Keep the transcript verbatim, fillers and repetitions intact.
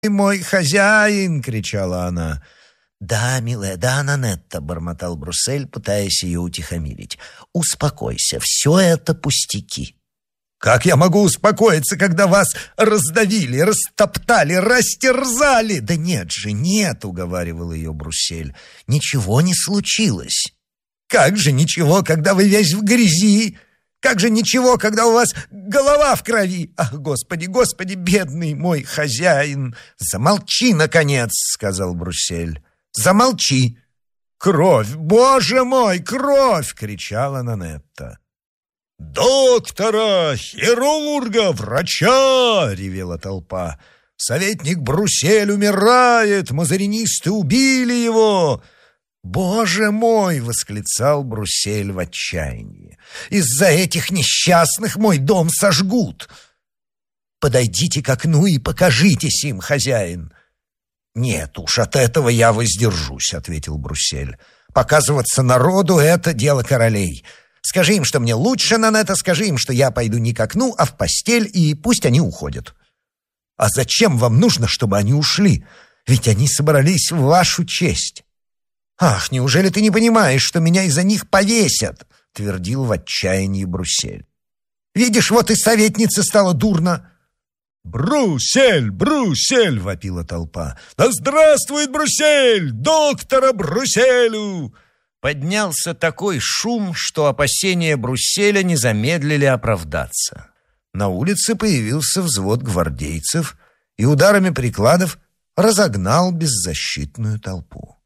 мой хозяин!» — кричала она. «Да, милая, да, Нанетта», — бормотал Бруссель, пытаясь ее утихомирить. «Успокойся, все это пустяки». «Как я могу успокоиться, когда вас раздавили, растоптали, растерзали?» «Да нет же, нет», — уговаривал ее Бруссель. «Ничего не случилось». «Как же ничего, когда вы весь в грязи? Как же ничего, когда у вас голова в крови? Ах, Господи, Господи, бедный мой хозяин!» «Замолчи, наконец», — сказал Бруссель. «Замолчи!» «Кровь! Боже мой, кровь!» — кричала Нанетта. «Доктора! Хирурга! Врача!» — ревела толпа. «Советник Бруссель умирает! Мазаринисты убили его!» «Боже мой!» — восклицал Бруссель в отчаянии. «Из-за этих несчастных мой дом сожгут!» «Подойдите к окну и покажитесь им, хозяин!» «Нет уж, от этого я воздержусь», — ответил Бруссель. «Показываться народу — это дело королей. Скажи им, что мне лучше, Нанетта, скажи им, что я пойду не к окну, а в постель, и пусть они уходят». «А зачем вам нужно, чтобы они ушли? Ведь они собрались в вашу честь». «Ах, неужели ты не понимаешь, что меня из-за них повесят?» — твердил в отчаянии Бруссель. «Видишь, вот и советнице стало дурно». «Бруссель! Бруссель!» — вопила толпа. «Да здравствует Бруссель! Доктора Брусселю!» Поднялся такой шум, что опасения Брусселя не замедлили оправдаться. На улице появился взвод гвардейцев и ударами прикладов разогнал беззащитную толпу.